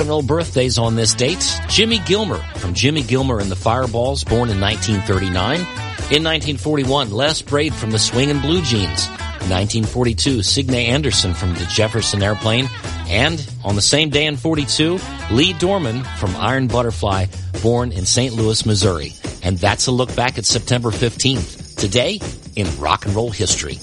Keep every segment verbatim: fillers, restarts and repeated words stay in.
and roll birthdays on this date. Jimmy Gilmer, from Jimmy Gilmer and the Fireballs, born in nineteen thirty-nine. In nineteen forty-one, Les Braid from the Swingin' Blue Jeans. In nineteen forty-two, Signe Anderson from the Jefferson Airplane. And on the same day in forty-two, Lee Dorman from Iron Butterfly, born in Saint Louis, Missouri. And that's a look back at September fifteenth. Today in rock and roll history.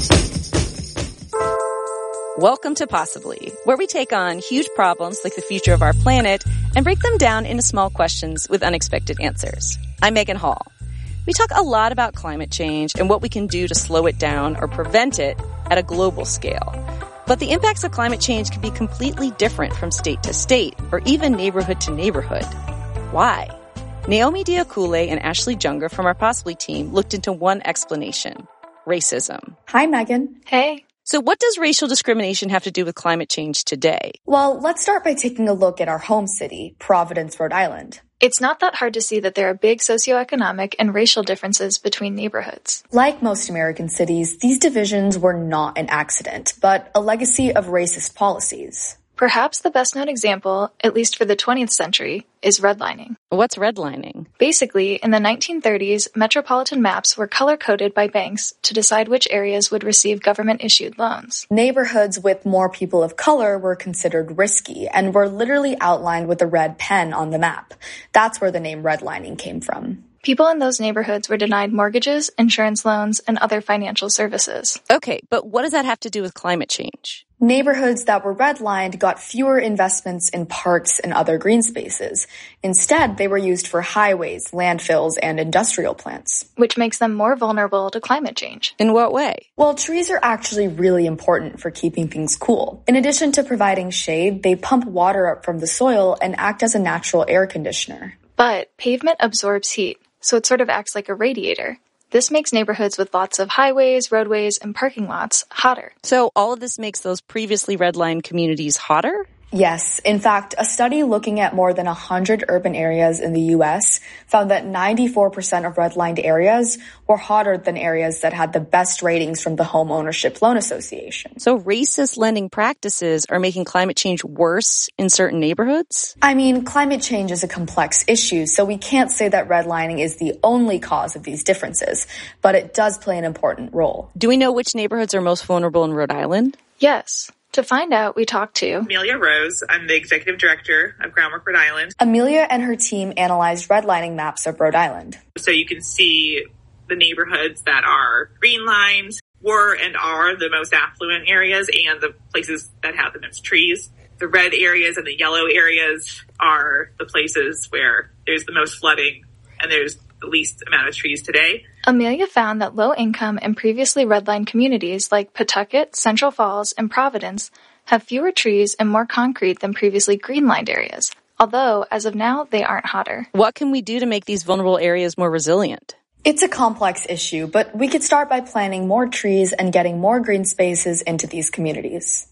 Welcome to Possibly, where we take on huge problems like the future of our planet and break them down into small questions with unexpected answers. I'm Megan Hall. We talk a lot about climate change and what we can do to slow it down or prevent it at a global scale. But the impacts of climate change can be completely different from state to state or even neighborhood to neighborhood. Why? Naomi Diakule and Ashley Junger from our Possibly team looked into one explanation: racism. Hi, Megan. Hey. So what does racial discrimination have to do with climate change today? Well, let's start by taking a look at our home city, Providence, Rhode Island. It's not that hard to see that there are big socioeconomic and racial differences between neighborhoods. Like most American cities, these divisions were not an accident, but a legacy of racist policies. Perhaps the best-known example, at least for the twentieth century, is redlining. What's redlining? Basically, in the nineteen thirties, metropolitan maps were color-coded by banks to decide which areas would receive government-issued loans. Neighborhoods with more people of color were considered risky and were literally outlined with a red pen on the map. That's where the name redlining came from. People in those neighborhoods were denied mortgages, insurance loans, and other financial services. Okay, but what does that have to do with climate change? Neighborhoods that were redlined got fewer investments in parks and other green spaces. Instead, they were used for highways, landfills, and industrial plants. Which makes them more vulnerable to climate change. In what way? Well, trees are actually really important for keeping things cool. In addition to providing shade, they pump water up from the soil and act as a natural air conditioner. But pavement absorbs heat, so it sort of acts like a radiator. This makes neighborhoods with lots of highways, roadways, and parking lots hotter. So all of this makes those previously redlined communities hotter? Yes. In fact, a study looking at more than one hundred urban areas in the U S found that ninety-four percent of redlined areas were hotter than areas that had the best ratings from the Home Ownership Loan Association. So racist lending practices are making climate change worse in certain neighborhoods? I mean, climate change is a complex issue, so we can't say that redlining is the only cause of these differences, but it does play an important role. Do we know which neighborhoods are most vulnerable in Rhode Island? Yes. To find out, we talked to Amelia Rose. I'm the executive director of Groundwork Rhode Island. Amelia and her team analyzed redlining maps of Rhode Island. So you can see the neighborhoods that are green lined were and are the most affluent areas and the places that have the most trees. The red areas and the yellow areas are the places where there's the most flooding and there's the least amount of trees today. Amelia found that low-income and previously redlined communities like Pawtucket, Central Falls, and Providence have fewer trees and more concrete than previously green-lined areas, although, as of now, they aren't hotter. What can we do to make these vulnerable areas more resilient? It's a complex issue, but we could start by planting more trees and getting more green spaces into these communities.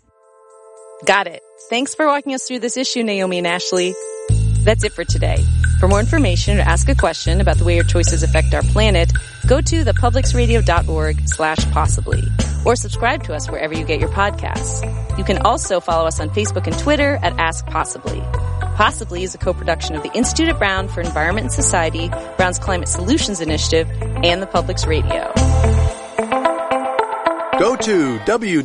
Got it. Thanks for walking us through this issue, Naomi and Ashley. That's it for today. For more information or ask a question about the way your choices affect our planet, go to thepublicsradio.org slash possibly or subscribe to us wherever you get your podcasts. You can also follow us on Facebook and Twitter at Ask Possibly. Possibly is a co-production of the Institute at Brown for Environment and Society, Brown's Climate Solutions Initiative, and the Public's Radio. Go to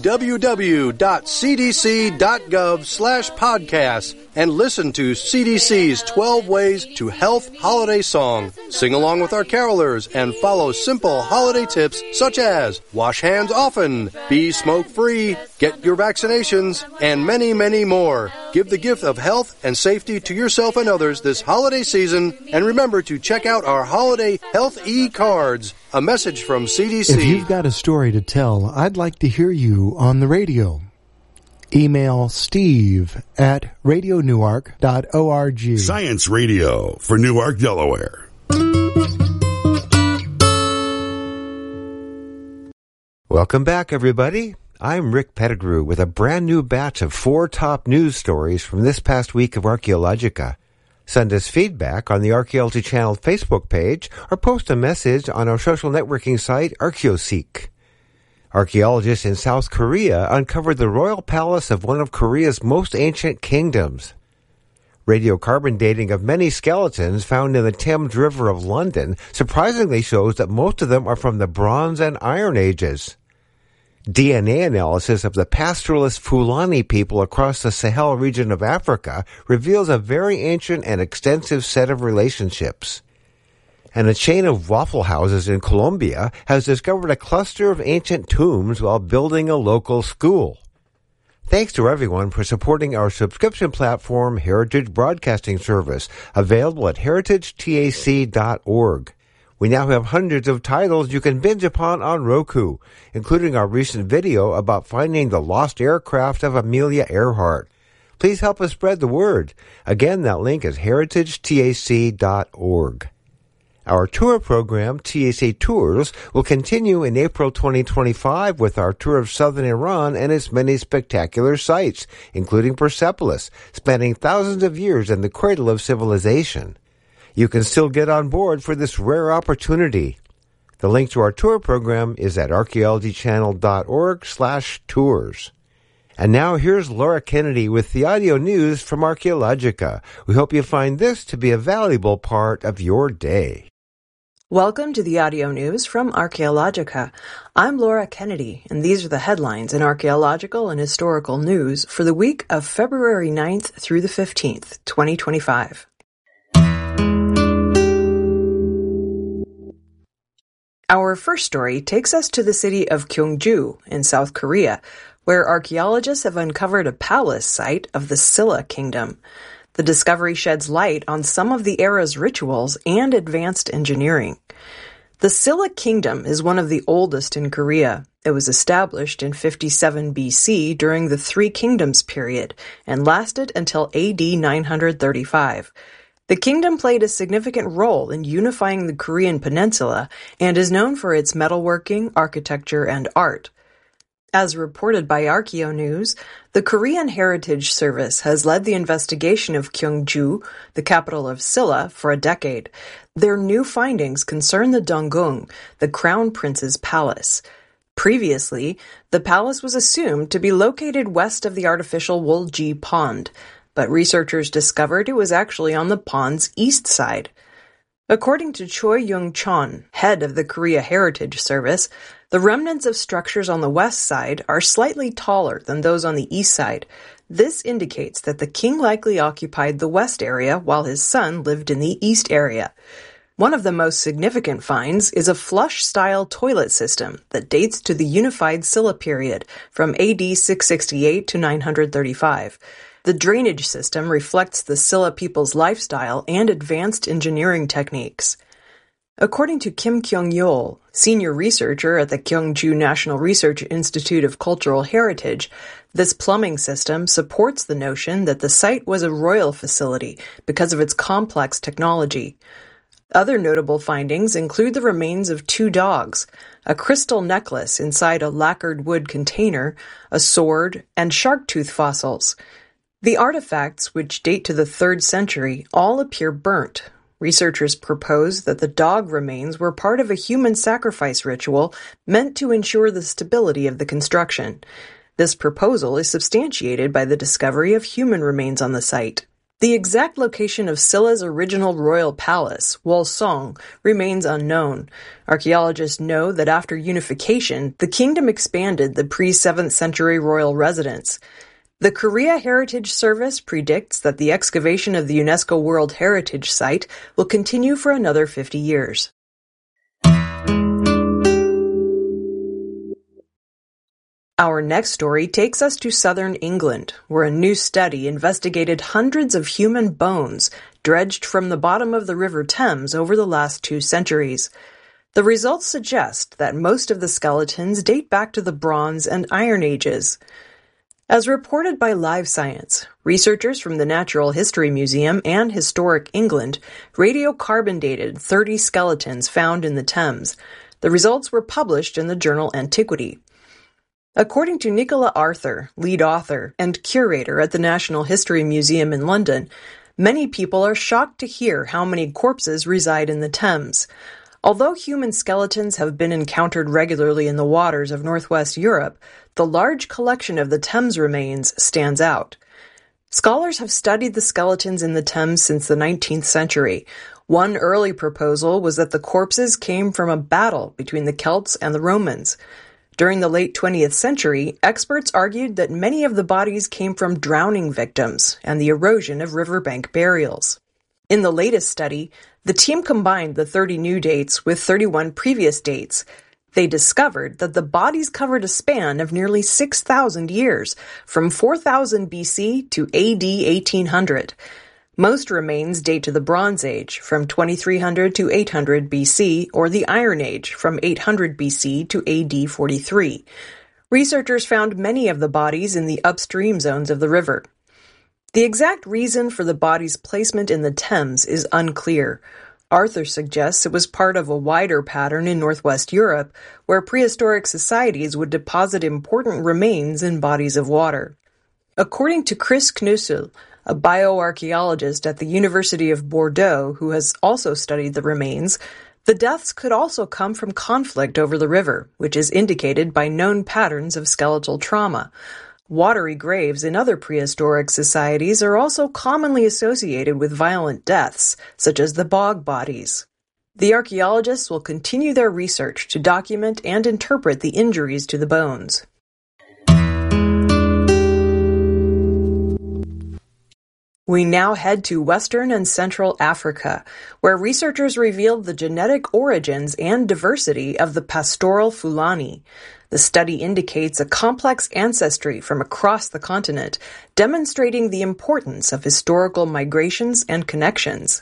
www.cdc.gov slash podcasts and listen to C D C's twelve Ways to Health holiday song. Sing along with our carolers and follow simple holiday tips such as wash hands often, be smoke-free, get your vaccinations, and many, many more. Give the gift of health and safety to yourself and others this holiday season, and remember to check out our holiday health e-cards. A message from C D C. If you've got a story to tell, I'd like to hear you on the radio. Email steve at radio newark dot org. Science Radio for Newark, Delaware. Welcome back, everybody. I'm Rick Pettigrew with a brand new batch of four top news stories from this past week of Archaeologica. Send us feedback on the Archaeology Channel Facebook page or post a message on our social networking site, Archaeoseek. Archaeologists in South Korea uncovered the royal palace of one of Korea's most ancient kingdoms. Radiocarbon dating of many skeletons found in the Thames River of London surprisingly shows that most of them are from the Bronze and Iron Ages. D N A analysis of the pastoralist Fulani people across the Sahel region of Africa reveals a very ancient and extensive set of relationships. And a chain of waffle houses in Colombia has discovered a cluster of ancient tombs while building a local school. Thanks to everyone for supporting our subscription platform, Heritage Broadcasting Service, available at heritage tac dot org. We now have hundreds of titles you can binge upon on Roku, including our recent video about finding the lost aircraft of Amelia Earhart. Please help us spread the word. Again, that link is heritage tac dot org. Our tour program, T A C Tours, will continue in April twenty twenty-five with our tour of southern Iran and its many spectacular sites, including Persepolis, spanning thousands of years in the cradle of civilization. You can still get on board for this rare opportunity. The link to our tour program is at archaeology channel dot org slash tours. And now here's Laura Kennedy with the audio news from Archaeologica. We hope you find this to be a valuable part of your day. Welcome to the audio news from Archaeologica. I'm Laura Kennedy, and these are the headlines in archaeological and historical news for the week of February ninth through the fifteenth, twenty twenty-five. Our first story takes us to the city of Gyeongju in South Korea, where archaeologists have uncovered a palace site of the Silla Kingdom. The discovery sheds light on some of the era's rituals and advanced engineering. The Silla Kingdom is one of the oldest in Korea. It was established in fifty-seven B C during the Three Kingdoms period and lasted until A D nine thirty-five. The kingdom played a significant role in unifying the Korean peninsula and is known for its metalworking, architecture, and art. As reported by ArchaeoNews, the Korean Heritage Service has led the investigation of Gyeongju, the capital of Silla, for a decade. Their new findings concern the Donggung, the Crown Prince's palace. Previously, the palace was assumed to be located west of the artificial Wolji Pond, but researchers discovered it was actually on the pond's east side. According to Choi Young-chon, head of the Korea Heritage Service, the remnants of structures on the west side are slightly taller than those on the east side. This indicates that the king likely occupied the west area while his son lived in the east area. One of the most significant finds is a flush-style toilet system that dates to the unified Silla period from A D six sixty-eight to nine thirty-five. The drainage system reflects the Silla people's lifestyle and advanced engineering techniques. According to Kim Kyung-yeol, senior researcher at the Gyeongju National Research Institute of Cultural Heritage, this plumbing system supports the notion that the site was a royal facility because of its complex technology. Other notable findings include the remains of two dogs, a crystal necklace inside a lacquered wood container, a sword, and shark tooth fossils. The artifacts, which date to the third century, all appear burnt. Researchers propose that the dog remains were part of a human sacrifice ritual meant to ensure the stability of the construction. This proposal is substantiated by the discovery of human remains on the site. The exact location of Silla's original royal palace, Wolsong, remains unknown. Archaeologists know that after unification, the kingdom expanded the pre-seventh century royal residence. The Korea Heritage Service predicts that the excavation of the UNESCO World Heritage Site will continue for another fifty years. Our next story takes us to southern England, where a new study investigated hundreds of human bones dredged from the bottom of the River Thames over the last two centuries. The results suggest that most of the skeletons date back to the Bronze and Iron Ages. As reported by Live Science, researchers from the Natural History Museum and Historic England radiocarbon dated thirty skeletons found in the Thames. The results were published in the journal Antiquity. According to Nicola Arthur, lead author and curator at the National History Museum in London, many people are shocked to hear how many corpses reside in the Thames. Although human skeletons have been encountered regularly in the waters of northwest Europe, the large collection of the Thames remains stands out. Scholars have studied the skeletons in the Thames since the nineteenth century. One early proposal was that the corpses came from a battle between the Celts and the Romans. During the late twentieth century, experts argued that many of the bodies came from drowning victims and the erosion of riverbank burials. In the latest study, the team combined the thirty new dates with thirty-one previous dates. They discovered that the bodies covered a span of nearly six thousand years, from four thousand B C to A D eighteen hundred. Most remains date to the Bronze Age, from twenty-three hundred to eight hundred B C, or the Iron Age, from eight hundred B C to A D forty-three. Researchers found many of the bodies in the upstream zones of the river. The exact reason for the bodies' placement in the Thames is unclear. Arthur suggests it was part of a wider pattern in northwest Europe, where prehistoric societies would deposit important remains in bodies of water. According to Chris Knussel, a bioarchaeologist at the University of Bordeaux who has also studied the remains, the deaths could also come from conflict over the river, which is indicated by known patterns of skeletal trauma. Watery graves in other prehistoric societies are also commonly associated with violent deaths, such as the bog bodies. The archaeologists will continue their research to document and interpret the injuries to the bones. We now head to Western and Central Africa, where researchers revealed the genetic origins and diversity of the pastoral Fulani. The study indicates a complex ancestry from across the continent, demonstrating the importance of historical migrations and connections.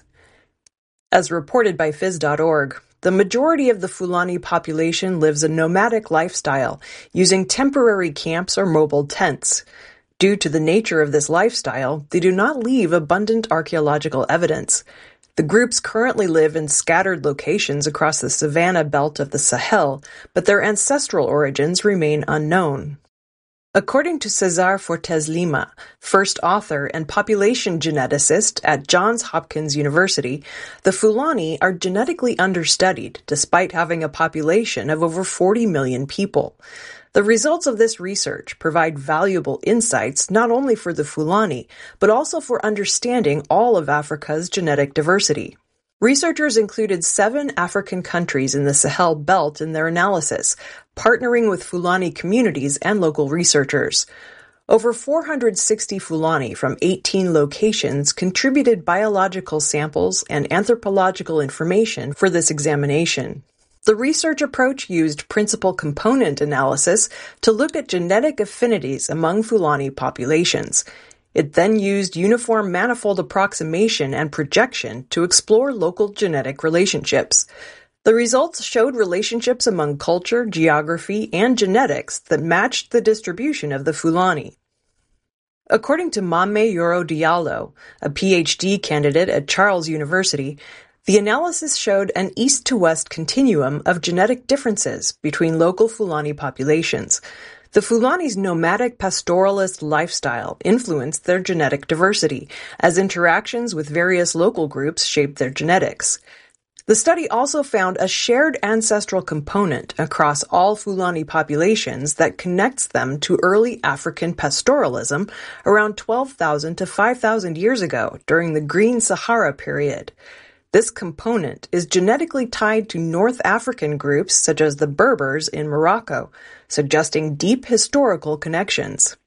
As reported by phys dot org, the majority of the Fulani population lives a nomadic lifestyle, using temporary camps or mobile tents. Due to the nature of this lifestyle, they do not leave abundant archaeological evidence. The groups currently live in scattered locations across the savanna belt of the Sahel, but their ancestral origins remain unknown. According to Cesar Fortes Lima, first author and population geneticist at Johns Hopkins University, the Fulani are genetically understudied despite having a population of over forty million people. The results of this research provide valuable insights not only for the Fulani, but also for understanding all of Africa's genetic diversity. Researchers included seven African countries in the Sahel belt in their analysis, partnering with Fulani communities and local researchers. Over four hundred sixty Fulani from eighteen locations contributed biological samples and anthropological information for this examination. The research approach used principal component analysis to look at genetic affinities among Fulani populations. It then used uniform manifold approximation and projection to explore local genetic relationships. The results showed relationships among culture, geography, and genetics that matched the distribution of the Fulani. According to Mame Yoro Diallo, a P H D candidate at Charles University, the analysis showed an east-to-west continuum of genetic differences between local Fulani populations. The Fulani's nomadic pastoralist lifestyle influenced their genetic diversity, as interactions with various local groups shaped their genetics. The study also found a shared ancestral component across all Fulani populations that connects them to early African pastoralism around twelve thousand to five thousand years ago during the Green Sahara period. This component is genetically tied to North African groups such as the Berbers in Morocco, suggesting deep historical connections.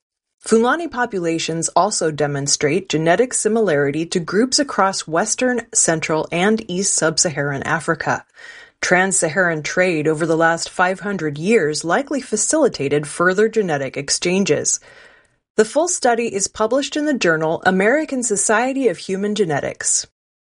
Fulani populations also demonstrate genetic similarity to groups across Western, Central, and East Sub-Saharan Africa. Trans-Saharan trade over the last five hundred years likely facilitated further genetic exchanges. The full study is published in the journal American Society of Human Genetics.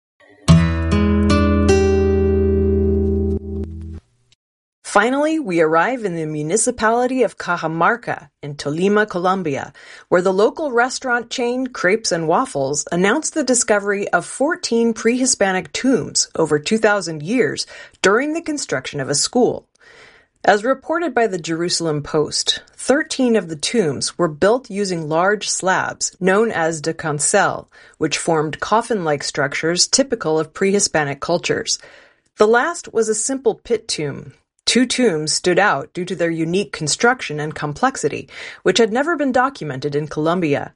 Finally, we arrive in the municipality of Cajamarca in Tolima, Colombia, where the local restaurant chain Crepes and Waffles announced the discovery of fourteen pre-Hispanic tombs over two thousand years during the construction of a school. As reported by the Jerusalem Post, thirteen of the tombs were built using large slabs known as de cancel, which formed coffin-like structures typical of pre-Hispanic cultures. The last was a simple pit tomb. Two tombs stood out due to their unique construction and complexity, which had never been documented in Colombia.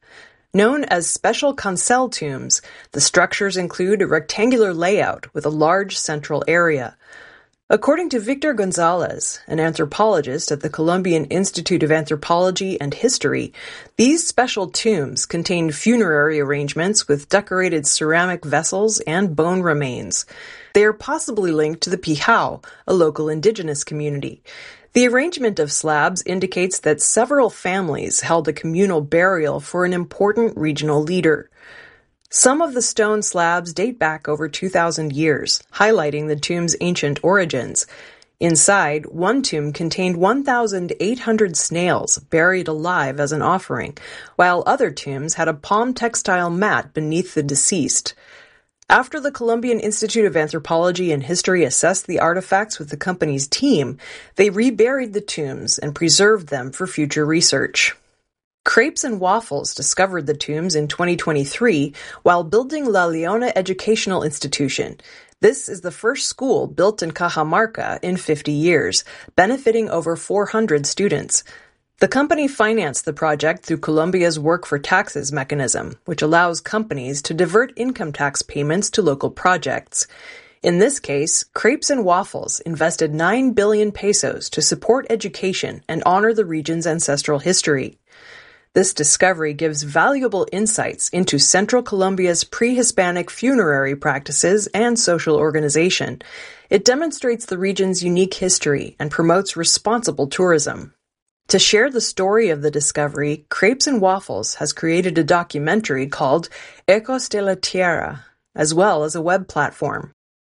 Known as special cancel tombs, the structures include a rectangular layout with a large central area. According to Victor Gonzalez, an anthropologist at the Colombian Institute of Anthropology and History, these special tombs contain funerary arrangements with decorated ceramic vessels and bone remains. They are possibly linked to the Pijao, a local indigenous community. The arrangement of slabs indicates that several families held a communal burial for an important regional leader. Some of the stone slabs date back over two thousand years, highlighting the tomb's ancient origins. Inside, one tomb contained one thousand eight hundred snails buried alive as an offering, while other tombs had a palm textile mat beneath the deceased. After the Colombian Institute of Anthropology and History assessed the artifacts with the company's team, they reburied the tombs and preserved them for future research. Crepes and Waffles discovered the tombs in twenty twenty-three while building La Leona Educational Institution. This is the first school built in Cajamarca in fifty years, benefiting over four hundred students. The company financed the project through Colombia's Work for Taxes mechanism, which allows companies to divert income tax payments to local projects. In this case, Crepes and Waffles invested nine billion pesos to support education and honor the region's ancestral history. This discovery gives valuable insights into Central Colombia's pre-Hispanic funerary practices and social organization. It demonstrates the region's unique history and promotes responsible tourism. To share the story of the discovery, Crepes and Waffles has created a documentary called Ecos de la Tierra, as well as a web platform.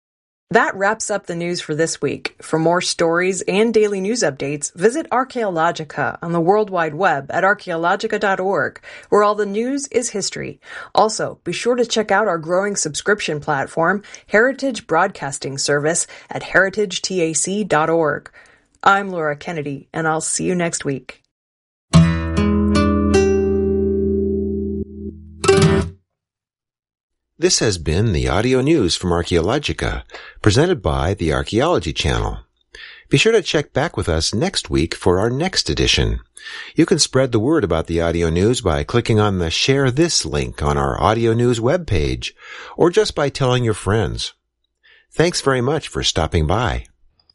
That wraps up the news for this week. For more stories and daily news updates, visit Archaeologica on the World Wide Web at archaeologica dot org, where all the news is history. Also, be sure to check out our growing subscription platform, Heritage Broadcasting Service, at heritage tac dot org. I'm Laura Kennedy, and I'll see you next week. This has been the audio news from Archaeologica, presented by the Archaeology Channel. Be sure to check back with us next week for our next edition. You can spread the word about the audio news by clicking on the Share This link on our audio news webpage, or just by telling your friends. Thanks very much for stopping by.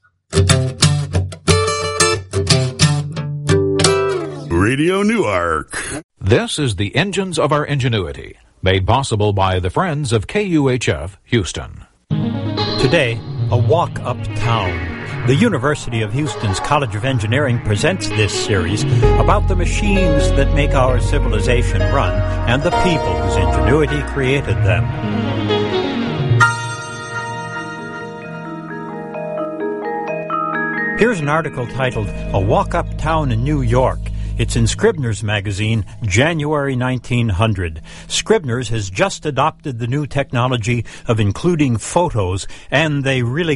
Radio Newark. This is the Engines of Our Ingenuity, made possible by the Friends of K U H F Houston. Today, a walk uptown. The University of Houston's College of Engineering presents this series about the machines that make our civilization run and the people whose ingenuity created them. Here's an article titled A Walk Uptown in New York. It's in Scribner's magazine, January nineteen hundred. Scribner's has just adopted the new technology of including photos, and they really